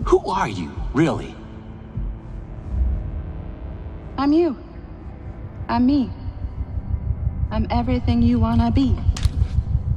Who are you, really? I'm you. I'm me. I'm everything you wanna be.